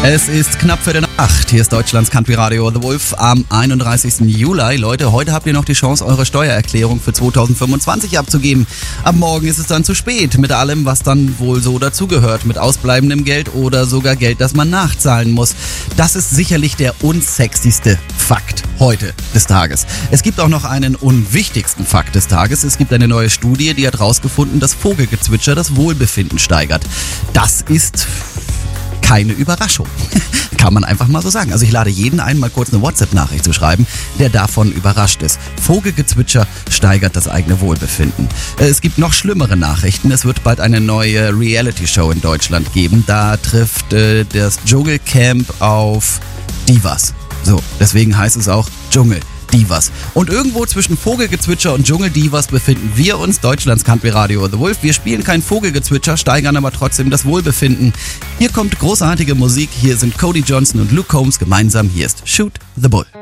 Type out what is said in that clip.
Es ist knapp für den 8. Hier ist Deutschlands Country Radio The Wolf am 31. Juli. Leute, heute habt ihr noch die Chance, eure Steuererklärung für 2025 abzugeben. Ab morgen ist es dann zu spät mit allem, was dann wohl so dazugehört. Mit ausbleibendem Geld oder sogar Geld, das man nachzahlen muss. Das ist sicherlich der unsexyste Fakt heute des Tages. Es gibt auch noch einen unwichtigsten Fakt des Tages. Es gibt eine neue Studie, die hat herausgefunden, dass Vogelgezwitscher das Wohlbefinden steigert. Das ist keine Überraschung. Kann man einfach mal so sagen. Also ich lade jeden ein, mal kurz eine WhatsApp-Nachricht zu schreiben, der davon überrascht ist. Vogelgezwitscher steigert das eigene Wohlbefinden. Es gibt noch schlimmere Nachrichten. Es wird bald eine neue Reality-Show in Deutschland geben. Da trifft das Dschungelcamp auf Divas. So, deswegen heißt es auch Dschungeldivas. Und irgendwo zwischen Vogelgezwitscher und Dschungeldivas befinden wir uns, Deutschlands Country Radio The Wolf. Wir spielen kein Vogelgezwitscher, steigern aber trotzdem das Wohlbefinden. Hier kommt großartige Musik, hier sind Cody Johnson und Luke Combs gemeinsam. Hier ist Shoot the Bull.